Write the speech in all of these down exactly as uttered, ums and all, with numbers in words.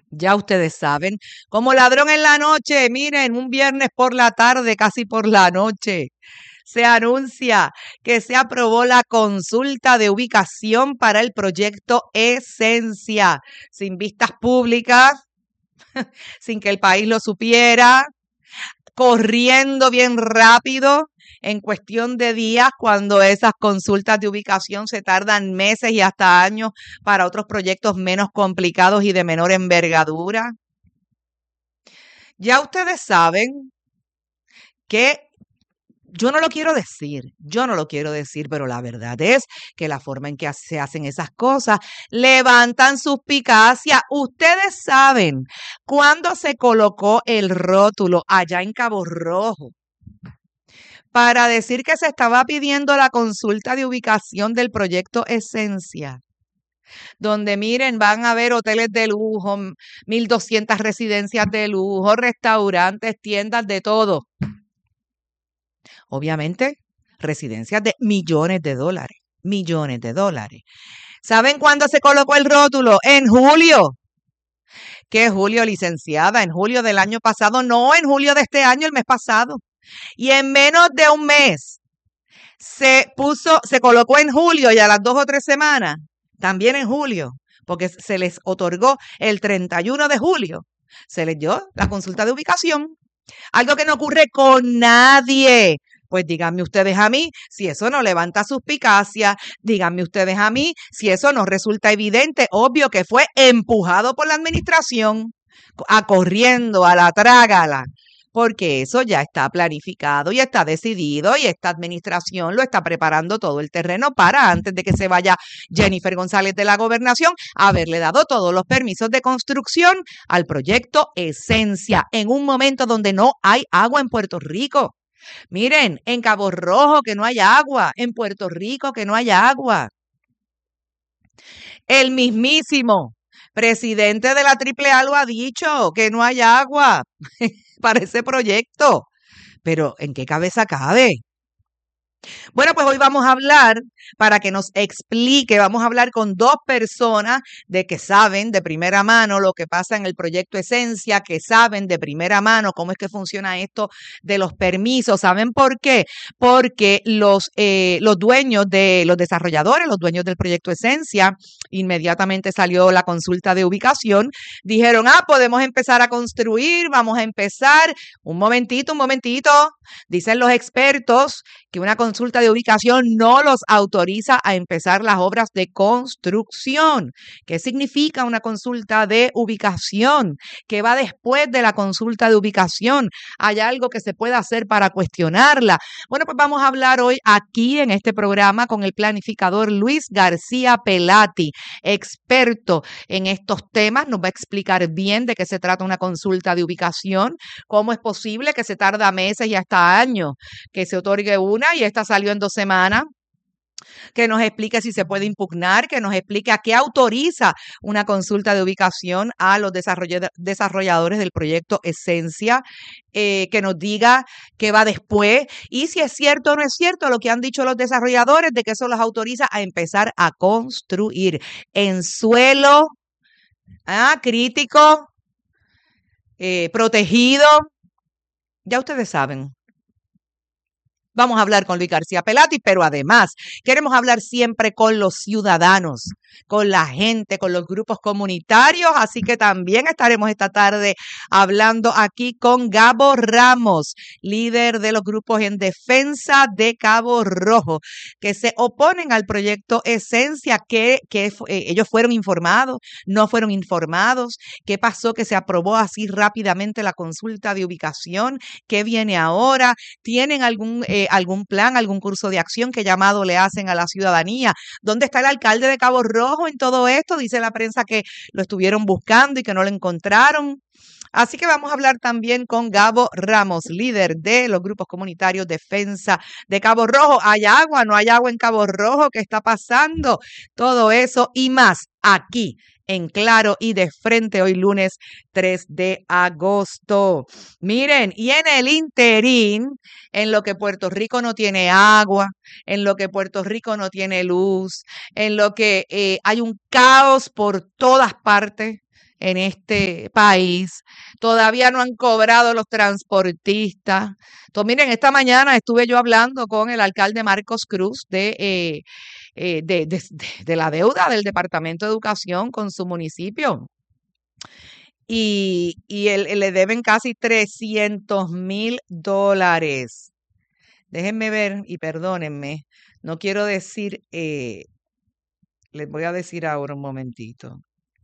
Ya ustedes saben, como ladrón en la noche, miren, un viernes por la tarde, casi por la noche, se anuncia que se aprobó la consulta de ubicación para el proyecto Esencia, sin vistas públicas, sin que el país lo supiera, corriendo bien rápido en cuestión de días, cuando esas consultas de ubicación se tardan meses y hasta años para otros proyectos menos complicados y de menor envergadura. Ya ustedes saben que yo no lo quiero decir, yo no lo quiero decir, pero la verdad es que la forma en que se hacen esas cosas levantan suspicacia. Ustedes saben cuándo se colocó el rótulo allá en Cabo Rojo para decir que se estaba pidiendo la consulta de ubicación del proyecto Esencia, donde miren, van a haber hoteles de lujo, mil doscientas residencias de lujo, restaurantes, tiendas, de todo. Obviamente, residencias de millones de dólares, millones de dólares. ¿Saben cuándo se colocó el rótulo? En julio. ¿Qué julio, licenciada? En julio del año pasado, no, en julio de este año, el mes pasado. Y en menos de un mes se puso, se colocó en julio y a las dos o tres semanas, también en julio, porque se les otorgó el treinta y uno de julio, se les dio la consulta de ubicación. Algo que no ocurre con nadie. Pues díganme ustedes a mí si eso no levanta suspicacia, díganme ustedes a mí si eso no resulta evidente, obvio que fue empujado por la administración, a corriendo, a la trágala, porque eso ya está planificado y está decidido y esta administración lo está preparando todo el terreno para, antes de que se vaya Jennifer González de la gobernación, haberle dado todos los permisos de construcción al proyecto Esencia en un momento donde no hay agua en Puerto Rico. Miren, en Cabo Rojo que no hay agua, en Puerto Rico que no hay agua. El mismísimo presidente de la Triple A lo ha dicho, que no hay agua para ese proyecto. Pero ¿en qué cabeza cabe? Bueno, pues hoy vamos a hablar, para que nos explique, vamos a hablar con dos personas de que saben de primera mano lo que pasa en el proyecto Esencia, que saben de primera mano cómo es que funciona esto de los permisos. ¿Saben por qué? Porque los, eh, los dueños de los desarrolladores, los dueños del proyecto Esencia, inmediatamente salió la consulta de ubicación, dijeron, ah, podemos empezar a construir, vamos a empezar. Un momentito, un momentito, dicen los expertos que una consulta de ubicación no los autoriza a empezar las obras de construcción. ¿Qué significa una consulta de ubicación? ¿Qué va después de la consulta de ubicación? ¿Hay algo que se pueda hacer para cuestionarla? Bueno, pues vamos a hablar hoy aquí en este programa con el planificador Luis García Pelati, experto en estos temas. Nos va a explicar bien de qué se trata una consulta de ubicación, cómo es posible que se tarda meses y hasta años que se otorgue una y esta salió en dos semanas, que nos explique si se puede impugnar, que nos explique a qué autoriza una consulta de ubicación a los desarrolladores del proyecto Esencia, eh, que nos diga qué va después y si es cierto o no es cierto lo que han dicho los desarrolladores de que eso los autoriza a empezar a construir en suelo ah, crítico, eh, protegido. Ya ustedes saben. Vamos a hablar con Luis García Pelati, pero además queremos hablar siempre con los ciudadanos, con la gente, con los grupos comunitarios, así que también estaremos esta tarde hablando aquí con Gabo Ramos, líder de los grupos en defensa de Cabo Rojo, que se oponen al proyecto Esencia, que, que eh, ellos fueron informados, no fueron informados, qué pasó que se aprobó así rápidamente la consulta de ubicación, qué viene ahora, tienen algún... Eh, algún plan, algún curso de acción, qué llamado le hacen a la ciudadanía. ¿Dónde está el alcalde de Cabo Rojo en todo esto? Dice la prensa que lo estuvieron buscando y que no lo encontraron. Así que vamos a hablar también con Gabo Ramos, líder de los grupos comunitarios Defensa de Cabo Rojo. ¿Hay agua? ¿No hay agua en Cabo Rojo? ¿Qué está pasando? Todo eso y más aquí en Claro y de Frente, hoy lunes tres de agosto. Miren, y en el interín, en lo que Puerto Rico no tiene agua, en lo que Puerto Rico no tiene luz, en lo que eh, hay un caos por todas partes, en este país. Todavía no han cobrado los transportistas. Entonces, miren, esta mañana estuve yo hablando con el alcalde Marcos Cruz de, eh, eh, de, de, de la deuda del Departamento de Educación con su municipio. Y, y él, él le deben casi trescientos mil dólares. Déjenme ver y perdónenme, no quiero decir, eh, les voy a decir ahora un momentito.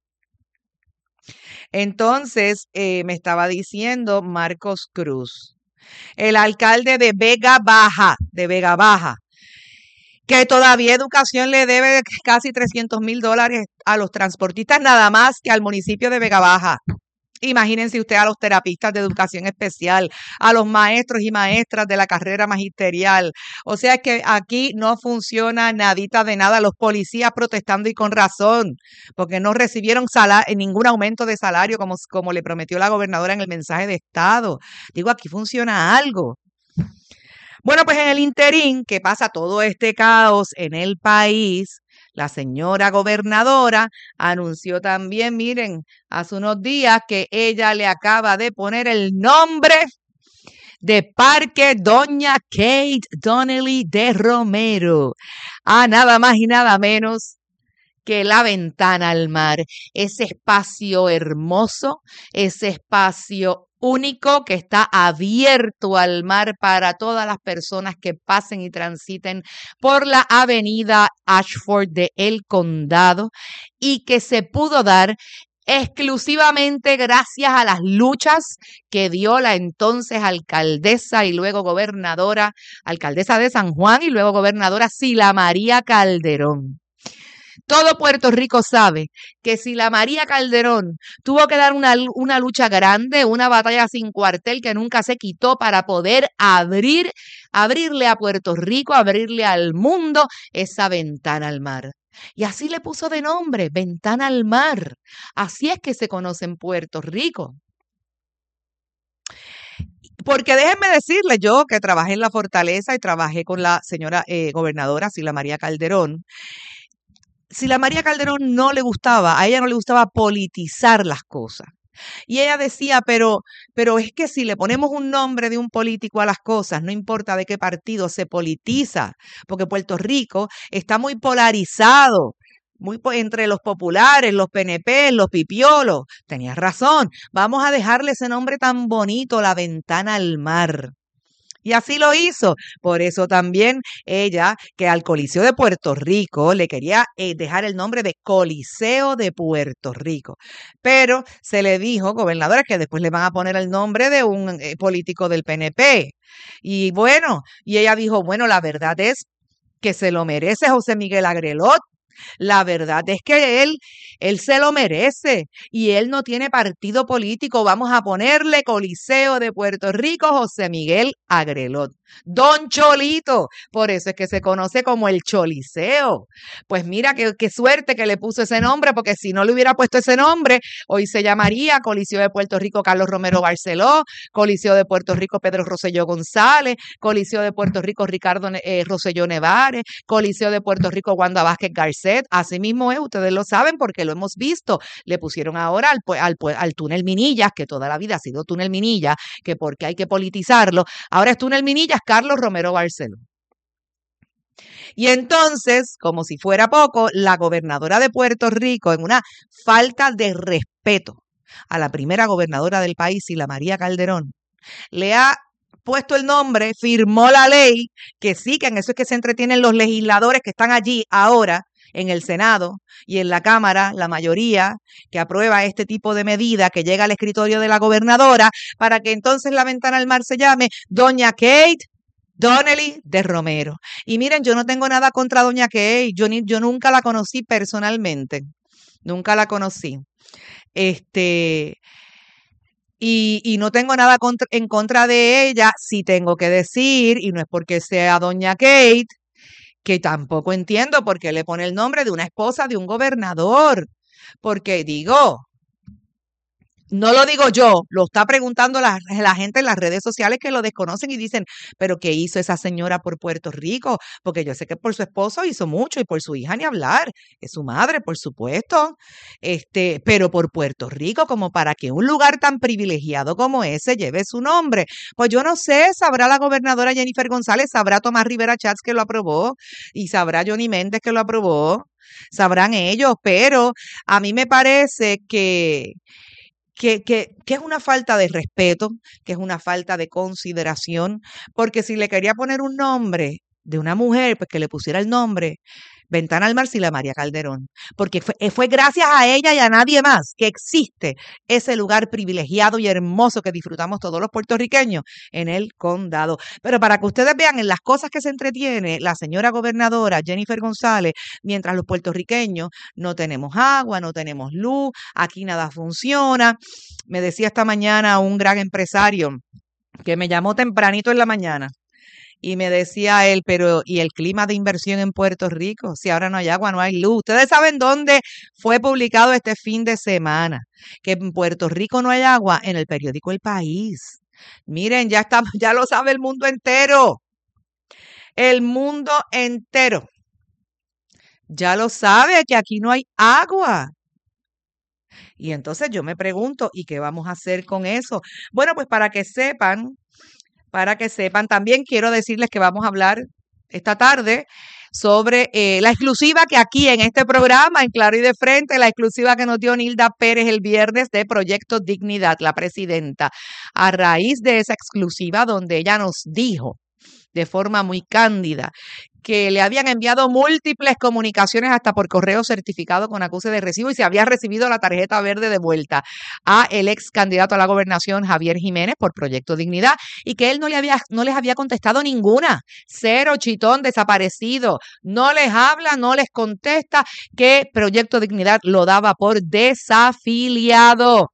Entonces, eh, me estaba diciendo Marcos Cruz, el alcalde de Vega Baja, de Vega Baja, que todavía Educación le debe casi trescientos mil dólares a los transportistas, nada más que al municipio de Vega Baja. Imagínense usted a los terapistas de educación especial, a los maestros y maestras de la carrera magisterial. O sea que aquí no funciona nadita de nada. Los policías protestando y con razón, porque no recibieron ningún aumento de salario como, como le prometió la gobernadora en el mensaje de Estado. Digo, aquí funciona algo. Bueno, pues en el interín que pasa todo este caos en el país, la señora gobernadora anunció también, miren, hace unos días que ella le acaba de poner el nombre de Parque Doña Kate Donnelly de Romero, a nada más y nada menos que la ventana al mar, ese espacio hermoso, ese espacio único que está abierto al mar para todas las personas que pasen y transiten por la avenida Ashford de El Condado y que se pudo dar exclusivamente gracias a las luchas que dio la entonces alcaldesa y luego gobernadora, alcaldesa de San Juan y luego gobernadora Sila María Calderón. Todo Puerto Rico sabe que Sila María Calderón tuvo que dar una, una lucha grande, una batalla sin cuartel que nunca se quitó para poder abrir, abrirle a Puerto Rico, abrirle al mundo esa ventana al mar. Y así le puso de nombre, Ventana al Mar. Así es que se conoce en Puerto Rico. Porque déjenme decirle, yo que trabajé en la Fortaleza y trabajé con la señora eh, gobernadora Sila María Calderón, Sila María Calderón no le gustaba, a ella no le gustaba politizar las cosas. Y ella decía, pero, pero es que si le ponemos un nombre de un político a las cosas, no importa de qué partido, se politiza, porque Puerto Rico está muy polarizado, muy po- entre los populares, los P N P, los pipiolos. Tenías razón, vamos a dejarle ese nombre tan bonito, la ventana al mar. Y así lo hizo. Por eso también ella, que al Coliseo de Puerto Rico le quería eh, dejar el nombre de Coliseo de Puerto Rico. Pero se le dijo, gobernadora, que después le van a poner el nombre de un eh, político del P N P. Y bueno, y ella dijo, bueno, la verdad es que se lo merece José Miguel Agrelot. La verdad es que él, él se lo merece y él no tiene partido político. Vamos a ponerle Coliseo de Puerto Rico, José Miguel Agrelot. Don Cholito, por eso es que se conoce como el Choliseo. Pues mira qué, qué suerte que le puso ese nombre, porque si no le hubiera puesto ese nombre, hoy se llamaría Coliseo de Puerto Rico Carlos Romero Barceló, Coliseo de Puerto Rico Pedro Rosselló González, Coliseo de Puerto Rico Ricardo eh, Rosselló Nevares, Coliseo de Puerto Rico Wanda Vázquez Garcet. Así mismo es, ustedes lo saben porque lo hemos visto. Le pusieron ahora al, al, al túnel Minillas, que toda la vida ha sido túnel Minillas, que porque hay que politizarlo. Ahora es túnel Minillas Carlos Romero Barceló. Y entonces, como si fuera poco, la gobernadora de Puerto Rico, en una falta de respeto a la primera gobernadora del país, Sila María Calderón, le ha puesto el nombre, firmó la ley, que sí, que en eso es que se entretienen los legisladores que están allí ahora en el Senado y en la Cámara, la mayoría que aprueba este tipo de medida que llega al escritorio de la gobernadora para que entonces la ventana al mar se llame Doña Kate Donnelly de Romero. Y miren, yo no tengo nada contra Doña Kate, yo, ni, yo nunca la conocí personalmente, nunca la conocí. Este... Y, y no tengo nada contra, en contra de ella, sí tengo que decir, y no es porque sea Doña Kate, que tampoco entiendo por qué le pone el nombre de una esposa de un gobernador. Porque digo, No lo digo yo, lo está preguntando la, la gente en las redes sociales que lo desconocen y dicen, pero ¿qué hizo esa señora por Puerto Rico? Porque yo sé que por su esposo hizo mucho y por su hija ni hablar, es su madre, por supuesto, este, pero por Puerto Rico, como para que un lugar tan privilegiado como ese lleve su nombre. Pues yo no sé, sabrá la gobernadora Jennifer González, sabrá Tomás Rivera Chats que lo aprobó y sabrá Johnny Méndez que lo aprobó, sabrán ellos, pero a mí me parece que que, que, que es una falta de respeto, que es una falta de consideración, porque si le quería poner un nombre de una mujer, pues que le pusiera el nombre Ventana al Mar Sila María Calderón, porque fue, fue gracias a ella y a nadie más que existe ese lugar privilegiado y hermoso que disfrutamos todos los puertorriqueños en el condado. Pero para que ustedes vean en las cosas que se entretiene la señora gobernadora Jennifer González, mientras los puertorriqueños no tenemos agua, no tenemos luz, aquí nada funciona. Me decía esta mañana un gran empresario que me llamó tempranito en la mañana. Y me decía él, pero ¿y el clima de inversión en Puerto Rico? Si ahora no hay agua, no hay luz. Ustedes saben dónde fue publicado este fin de semana, que en Puerto Rico no hay agua, en el periódico El País. Miren, ya está, ya lo sabe el mundo entero. El mundo entero. Ya lo sabe que aquí no hay agua. Y entonces yo me pregunto, ¿y qué vamos a hacer con eso? Bueno, pues para que sepan, para que sepan, también quiero decirles que vamos a hablar esta tarde sobre eh, la exclusiva que aquí en este programa, en Claro y de Frente, la exclusiva que nos dio Nilda Pérez el viernes de Proyecto Dignidad, la presidenta, a raíz de esa exclusiva donde ella nos dijo de forma muy cándida que le habían enviado múltiples comunicaciones hasta por correo certificado con acuse de recibo y se había recibido la tarjeta verde de vuelta a el ex candidato a la gobernación Javier Jiménez por Proyecto Dignidad y que él no, le había, no les había contestado ninguna. Cero, chitón, desaparecido. No les habla, no les contesta, que Proyecto Dignidad lo daba por desafiliado,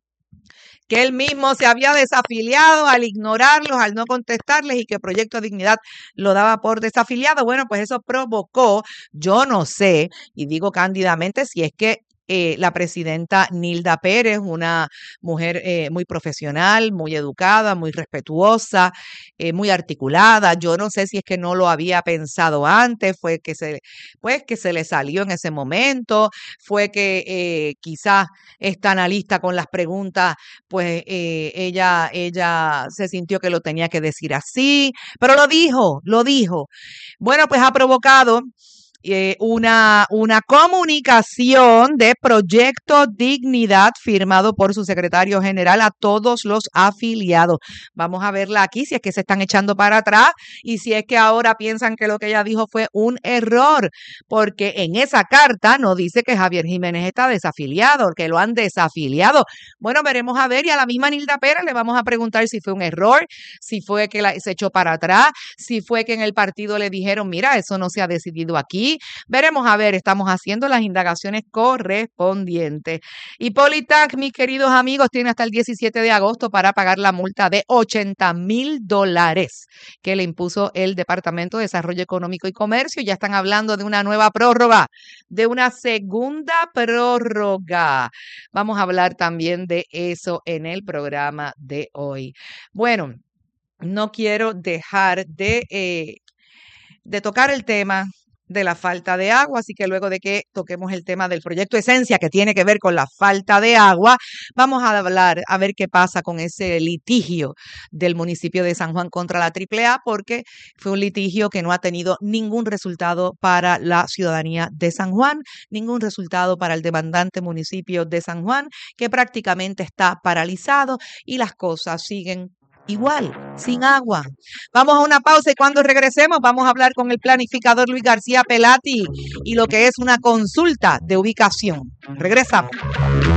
que él mismo se había desafiliado al ignorarlos, al no contestarles y que Proyecto Dignidad lo daba por desafiliado. Bueno, pues eso provocó, yo no sé, y digo cándidamente, si es que Eh, la presidenta Nilda Pérez, una mujer eh, muy profesional, muy educada, muy respetuosa, eh, muy articulada. Yo no sé si es que no lo había pensado antes, fue que se, pues, que se le salió en ese momento, fue que eh, quizás esta analista con las preguntas, pues eh, ella, ella se sintió que lo tenía que decir así, pero lo dijo, lo dijo. Bueno, pues ha provocado Eh, una, una comunicación de Proyecto Dignidad firmado por su secretario general a todos los afiliados. Vamos a verla aquí, si es que se están echando para atrás y si es que ahora piensan que lo que ella dijo fue un error, porque en esa carta no dice que Javier Jiménez está desafiliado, que lo han desafiliado. Bueno, veremos a ver, y a la misma Nilda Pérez le vamos a preguntar si fue un error, si fue que la, se echó para atrás, si fue que en el partido le dijeron, mira, eso no se ha decidido aquí. Veremos a ver, estamos haciendo las indagaciones correspondientes. Y Politac, mis queridos amigos, tiene hasta el diecisiete de agosto para pagar la multa de ochenta mil dólares que le impuso el Departamento de Desarrollo Económico y Comercio. Ya están hablando de una nueva prórroga, de una segunda prórroga. Vamos a hablar también de eso en el programa de hoy. Bueno, no quiero dejar de, eh, de tocar el tema de la falta de agua, así que luego de que toquemos el tema del proyecto Esencia, que tiene que ver con la falta de agua, vamos a hablar, a ver qué pasa con ese litigio del municipio de San Juan contra la triple A, porque fue un litigio que no ha tenido ningún resultado para la ciudadanía de San Juan, ningún resultado para el demandante municipio de San Juan, que prácticamente está paralizado y las cosas siguen igual, sin agua. Vamos a una pausa y cuando regresemos vamos a hablar con el planificador Luis García Pelati y lo que es una consulta de ubicación. Regresamos.